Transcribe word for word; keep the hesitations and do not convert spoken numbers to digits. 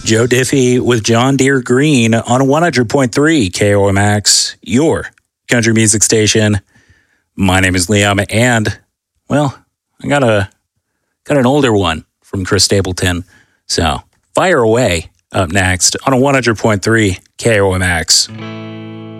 Joe Diffie with John Deere Green on one hundred point three K O M X, your country music station. My name is Liam, and, well, I got a got an older one from Chris Stapleton. So, fire away up next on a one hundred point three K O M X.